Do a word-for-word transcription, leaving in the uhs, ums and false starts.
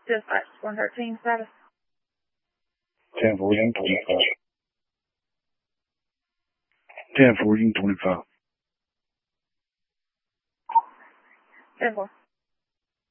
Dispatch one thirteen status. ten fourteen twenty-five. ten fourteen twenty-five. ten four.